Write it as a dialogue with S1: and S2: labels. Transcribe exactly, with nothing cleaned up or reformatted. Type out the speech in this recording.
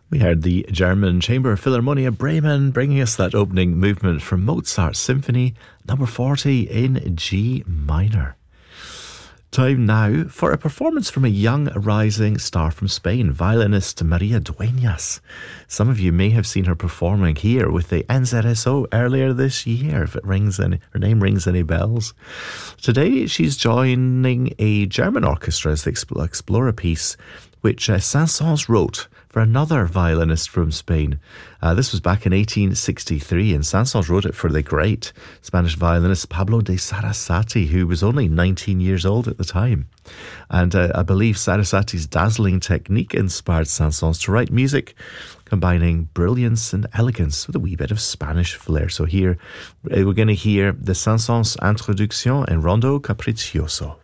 S1: We heard the German Chamber Philharmonia Bremen bringing us that opening movement from Mozart's Symphony number forty in G minor. Time now for a performance from a young rising star from Spain, violinist Maria Dueñas. Some of you may have seen her performing here with the N Z S O earlier this year, if it rings any, her name rings any bells. Today she's joining a German orchestra as they explore a piece which uh, Saint-Saëns wrote for another violinist from Spain. Uh, this was back in eighteen sixty-three, and Saint-Saëns wrote it for the great Spanish violinist Pablo de Sarasate, who was only nineteen years old at the time. And uh, I believe Sarasati's dazzling technique inspired Saint-Saëns to write music combining brilliance and elegance with a wee bit of Spanish flair. So here uh, we're going to hear the Saint-Saëns Introduction en Rondo Capriccioso.